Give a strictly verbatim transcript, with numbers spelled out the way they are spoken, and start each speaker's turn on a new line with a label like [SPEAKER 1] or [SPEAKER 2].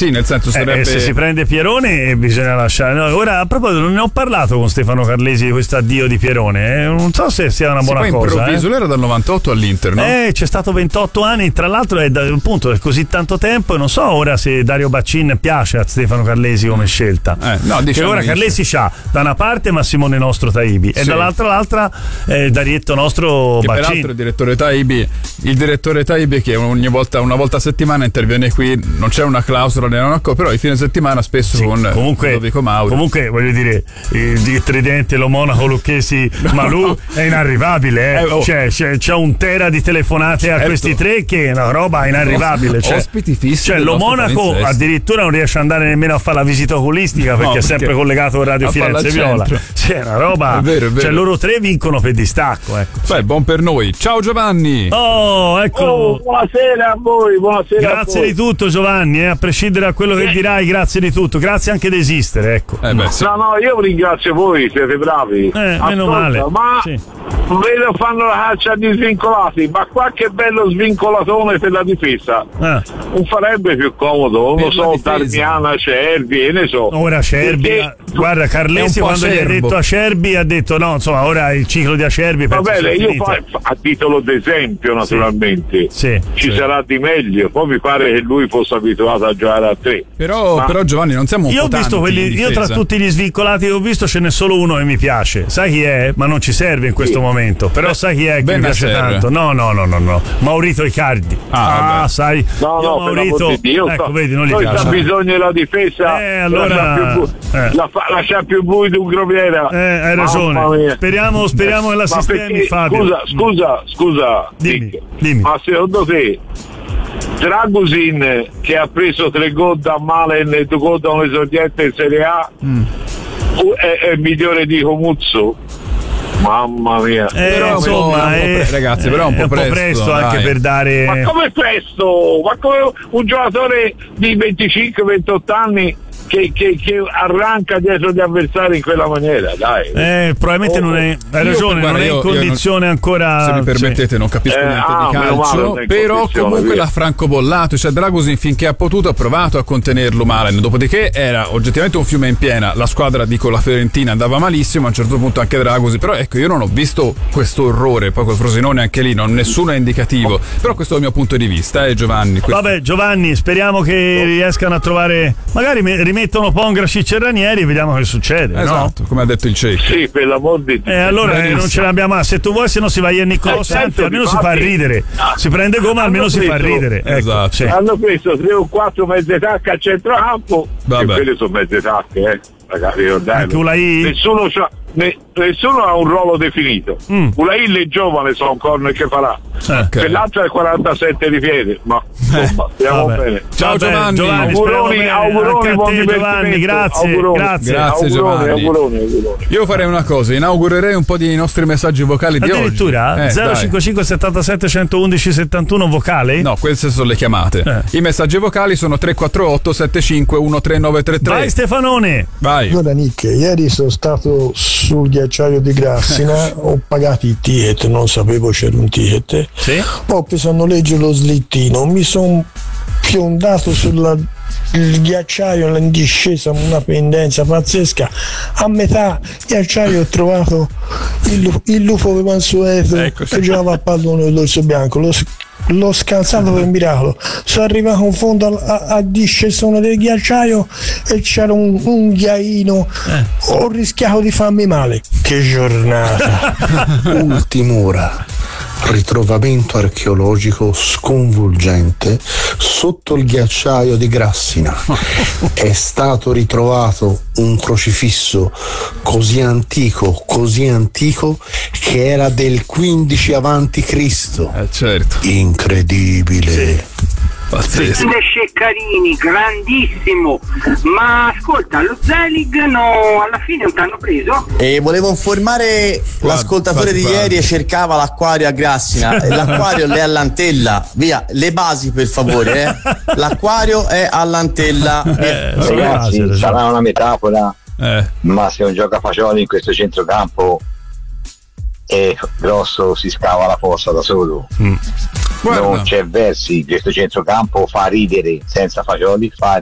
[SPEAKER 1] Sì, nel senso sarebbe...
[SPEAKER 2] Eh, se si prende Pierone bisogna lasciare. No, ora, a proposito, non ne ho parlato con Stefano Carlesi di questo addio di Pierone. Eh, non so se sia una buona
[SPEAKER 1] poi
[SPEAKER 2] cosa.
[SPEAKER 1] improvviso,
[SPEAKER 2] eh.
[SPEAKER 1] lui era dal novantotto all'Inter, no?
[SPEAKER 2] Eh, c'è stato ventotto anni, tra l'altro è da, appunto è così tanto tempo e non so ora se Dario Baccin piace a Stefano Carlesi come scelta.
[SPEAKER 1] Eh, no, diciamo
[SPEAKER 2] che ora
[SPEAKER 1] dice.
[SPEAKER 2] Carlesi c'ha da una parte Massimone Nostro Taibi e
[SPEAKER 1] Sì.
[SPEAKER 2] dall'altra l'altra eh, Darietto Nostro
[SPEAKER 1] Che peraltro
[SPEAKER 2] Baccin.
[SPEAKER 1] il direttore Taibi, il direttore Taibi che ogni volta, una volta a settimana interviene qui, non c'è una clausola né una cosa, però il fine settimana spesso
[SPEAKER 2] Sì,
[SPEAKER 1] con
[SPEAKER 2] comunque,
[SPEAKER 1] Ludovico Mauri.
[SPEAKER 2] comunque voglio dire il, il tridente, lo Monaco, Lucchesi, Malù è inarrivabile, eh.
[SPEAKER 1] Eh, oh.
[SPEAKER 2] Cioè, c'è, c'è un tera di telefonate a
[SPEAKER 1] Certo.
[SPEAKER 2] questi tre che è una roba inarrivabile, cioè,
[SPEAKER 1] Ospiti fissi
[SPEAKER 2] cioè
[SPEAKER 1] del
[SPEAKER 2] lo
[SPEAKER 1] nostro
[SPEAKER 2] Monaco
[SPEAKER 1] palinsesto.
[SPEAKER 2] addirittura non riesce ad andare nemmeno a fare la visita oculistica perché
[SPEAKER 1] No,
[SPEAKER 2] è sempre
[SPEAKER 1] perché
[SPEAKER 2] collegato con Radio
[SPEAKER 1] a farla
[SPEAKER 2] Firenze
[SPEAKER 1] al
[SPEAKER 2] Viola,
[SPEAKER 1] centro.
[SPEAKER 2] c'è una roba,
[SPEAKER 1] È vero, è vero.
[SPEAKER 2] cioè loro tre vincono per distacco, ecco.
[SPEAKER 1] Beh, buon per noi. Ciao Giovanni.
[SPEAKER 2] Oh, ecco.
[SPEAKER 3] Oh, buonasera a voi, buonasera
[SPEAKER 2] Grazie
[SPEAKER 3] a voi.
[SPEAKER 2] di tutto Giovanni, eh, a prescindere da quello che dirai, grazie di tutto, grazie anche di esistere, ecco.
[SPEAKER 1] Eh beh, sì.
[SPEAKER 3] No, no, io ringrazio voi, siete bravi.
[SPEAKER 2] Eh, meno
[SPEAKER 3] Ascolta,
[SPEAKER 2] male.
[SPEAKER 3] Ma
[SPEAKER 2] Sì.
[SPEAKER 3] vedo fanno la caccia di svincolati, ma qualche bello svincolatone per la difesa.
[SPEAKER 2] Ah.
[SPEAKER 3] Non farebbe più comodo, non
[SPEAKER 1] Per
[SPEAKER 3] lo so,
[SPEAKER 1] la difesa.
[SPEAKER 3] Darmiana, Cervi, che ne so.
[SPEAKER 2] Ora Cerbi,
[SPEAKER 3] Perché-
[SPEAKER 2] guarda Carlesi
[SPEAKER 1] è un po'
[SPEAKER 2] quando gli ha
[SPEAKER 1] acerbo.
[SPEAKER 2] detto a Cerbi ha detto no, insomma ora il ciclo di Acerbi
[SPEAKER 3] Va
[SPEAKER 2] penso
[SPEAKER 3] bene,
[SPEAKER 2] sia
[SPEAKER 3] io
[SPEAKER 2] finito.
[SPEAKER 3] fa, a titolo d'esempio naturalmente,
[SPEAKER 2] Sì,
[SPEAKER 3] ci
[SPEAKER 2] sì.
[SPEAKER 3] sarà di meglio, poi mi pare che lui fosse abituato a giocare a tre.
[SPEAKER 1] Però,
[SPEAKER 3] Ma-
[SPEAKER 1] però Giovanni non siamo un
[SPEAKER 2] Io
[SPEAKER 1] po'
[SPEAKER 2] ho visto
[SPEAKER 1] tanti
[SPEAKER 2] quelli,
[SPEAKER 1] in
[SPEAKER 2] io tra
[SPEAKER 1] difesa.
[SPEAKER 2] tutti gli svincolati che ho visto ce n'è solo uno che mi piace. Sai chi è? Ma non ci serve in questo
[SPEAKER 3] Sì.
[SPEAKER 2] momento. Però sai chi è che mi piace
[SPEAKER 1] Bennacer.
[SPEAKER 2] tanto? No, no, no, no, no. Maurito Icardi.
[SPEAKER 1] Ah, vabbè.
[SPEAKER 2] sai.
[SPEAKER 3] No,
[SPEAKER 2] Io
[SPEAKER 3] no, per
[SPEAKER 2] Maurito,
[SPEAKER 3] l'amor di Dio,
[SPEAKER 2] ecco,
[SPEAKER 3] sta-
[SPEAKER 2] vedi, non gli
[SPEAKER 3] noi
[SPEAKER 2] piace.
[SPEAKER 3] c'ha bisogno della difesa,
[SPEAKER 2] Eh, allora-
[SPEAKER 3] lascia più, bu-
[SPEAKER 2] eh.
[SPEAKER 3] la fa- lascia più bui di un groviera.
[SPEAKER 2] Eh, hai
[SPEAKER 3] Mamma
[SPEAKER 2] ragione.
[SPEAKER 3] mia.
[SPEAKER 2] Speriamo, speriamo che la
[SPEAKER 3] Ma
[SPEAKER 2] sistemi,
[SPEAKER 3] perché-
[SPEAKER 2] Fabio.
[SPEAKER 3] Scusa, scusa, scusa,
[SPEAKER 2] Dimmi,
[SPEAKER 3] Dick,
[SPEAKER 2] dimmi.
[SPEAKER 3] ma secondo te Dragusin che ha preso tre gol da Malen e due gol da un esordiente in Serie A
[SPEAKER 2] Mm.
[SPEAKER 3] u- è, è migliore di Comuzzo? Mamma mia.
[SPEAKER 2] Eh,
[SPEAKER 1] Però un po'-
[SPEAKER 2] insomma,
[SPEAKER 1] un po'
[SPEAKER 2] eh,
[SPEAKER 1] pre- ragazzi, però è un po' presto,
[SPEAKER 2] anche
[SPEAKER 1] dai.
[SPEAKER 2] per dare.
[SPEAKER 3] Ma come presto? Ma come un giocatore di venticinque ventotto anni che, che, che arranca dietro gli avversari in quella maniera, dai.
[SPEAKER 2] Eh, probabilmente non è. Hai
[SPEAKER 1] Io,
[SPEAKER 2] ragione,
[SPEAKER 1] guarda,
[SPEAKER 2] non è in
[SPEAKER 1] io- io
[SPEAKER 2] condizione ancora.
[SPEAKER 1] Se mi
[SPEAKER 2] sì.
[SPEAKER 1] permettete, non capisco
[SPEAKER 3] Eh,
[SPEAKER 1] niente
[SPEAKER 3] ah,
[SPEAKER 1] di
[SPEAKER 3] meno male,
[SPEAKER 1] calcio,
[SPEAKER 3] non è in
[SPEAKER 1] però
[SPEAKER 3] condizione,
[SPEAKER 1] comunque
[SPEAKER 3] via.
[SPEAKER 1] l'ha francobollato, cioè Dragusin finché ha potuto ha provato a contenerlo Malen, dopodiché era oggettivamente un fiume in piena, la squadra, dico la Fiorentina, andava malissimo, a un certo punto anche Dragusin, però ecco io non ho visto questo orrore, poi col Frosinone anche lì, non, nessuno è indicativo, però questo è il mio punto di vista, eh Giovanni. Questo-
[SPEAKER 2] Vabbè, Giovanni, speriamo che riescano a trovare. Magari me- rimettono Pongracic e Ranieri e vediamo che succede.
[SPEAKER 1] Esatto, come ha detto il Cecco.
[SPEAKER 3] Sì, per l'amor di Dio.
[SPEAKER 2] No? Eh, allora eh,
[SPEAKER 1] Benissimo.
[SPEAKER 2] non ce l'abbiamo. Se tu vuoi, se no si va a Niccolò
[SPEAKER 3] Eh,
[SPEAKER 2] Santi,
[SPEAKER 3] certo,
[SPEAKER 2] almeno si fa
[SPEAKER 3] infatti.
[SPEAKER 2] ridere. Si prende gomma,
[SPEAKER 3] Hanno
[SPEAKER 2] almeno si fa
[SPEAKER 3] preso-
[SPEAKER 2] ridere. Ecco,
[SPEAKER 1] Esatto.
[SPEAKER 2] sì.
[SPEAKER 3] Hanno preso tre o quattro mezze tacche a centrocampo,
[SPEAKER 1] Vabbè.
[SPEAKER 3] e quelle sono mezze tacche, eh. Ragazzi, ricordate.
[SPEAKER 2] Anche Ulai?
[SPEAKER 3] Nessuno, c'ha- ne- nessuno ha un ruolo definito.
[SPEAKER 2] Mm.
[SPEAKER 3] Ulai è giovane, so un corner che farà.
[SPEAKER 2] Eh,
[SPEAKER 3] Per l'altro è quarantasette di piede, ma insomma, stiamo
[SPEAKER 2] Vabbè.
[SPEAKER 3] bene.
[SPEAKER 1] Ciao,
[SPEAKER 2] Vabbè,
[SPEAKER 1] Giovanni.
[SPEAKER 2] Giovanni,
[SPEAKER 3] Auguroni,
[SPEAKER 2] speriamo bene.
[SPEAKER 3] auguroni,
[SPEAKER 2] Anche a
[SPEAKER 3] buon
[SPEAKER 2] te, Giovanni,
[SPEAKER 3] divertimento.
[SPEAKER 2] grazie,
[SPEAKER 3] Auguroni.
[SPEAKER 2] grazie.
[SPEAKER 1] Grazie,
[SPEAKER 3] Auguroni,
[SPEAKER 1] Giovanni.
[SPEAKER 3] auguroni, auguroni.
[SPEAKER 1] Io farei una cosa, inaugurerei un po' di nostri messaggi vocali di oggi.
[SPEAKER 2] Addirittura
[SPEAKER 1] Eh,
[SPEAKER 2] zero
[SPEAKER 1] dai.
[SPEAKER 2] cinquantacinque settantasette centoudici settantuno vocale?
[SPEAKER 1] No, queste sono le chiamate.
[SPEAKER 2] Eh.
[SPEAKER 1] I messaggi vocali sono tre quattro otto sette cinque uno tre nove tre tre.
[SPEAKER 2] Vai Stefanone.
[SPEAKER 1] Vai.
[SPEAKER 4] Allora Nick, ieri sono stato sul ghiacciaio di Grassina, ho pagato il ticket, non sapevo c'era un ticket,
[SPEAKER 2] Sì?
[SPEAKER 4] poi ho preso a noleggio lo slittino, mi sono fiondato sul ghiacciaio in discesa, una pendenza pazzesca, a metà ghiacciaio ho trovato il, lu- il lupo di Mansueto
[SPEAKER 1] Eccoci.
[SPEAKER 4] che giocava a pallone del dorso bianco, lo, l'ho scalzato per miracolo, sono arrivato in fondo a, a, a discesone del ghiacciaio e c'era un, un ghiaino, ho rischiato di farmi male. Che giornata.
[SPEAKER 5] Ultim'ora, ritrovamento archeologico sconvolgente sotto il ghiacciaio di Grassina. È stato ritrovato un crocifisso così antico, così antico che era del quindici avanti Cristo.
[SPEAKER 1] Eh, certo.
[SPEAKER 5] Incredibile.
[SPEAKER 1] Pazzesco.
[SPEAKER 6] Grande Ceccarini, grandissimo. Ma ascolta, lo Zelig no, alla fine non ti hanno preso?
[SPEAKER 7] E volevo informare
[SPEAKER 1] Guarda,
[SPEAKER 7] l'ascoltatore
[SPEAKER 1] guarda,
[SPEAKER 7] di
[SPEAKER 1] guarda.
[SPEAKER 7] ieri e cercava l'acquario a Grassina. L'acquario è all'Antella. Via, le basi per favore, eh. L'acquario è all'Antella.
[SPEAKER 2] Eh,
[SPEAKER 8] Ragazzi,
[SPEAKER 2] sì,
[SPEAKER 8] sarà una metafora,
[SPEAKER 1] Eh.
[SPEAKER 8] ma se un giocafagioli in questo centrocampo è grosso si scava la fossa da solo.
[SPEAKER 1] Guarda.
[SPEAKER 8] Non c'è versi, questo centrocampo fa ridere senza fagioli, fa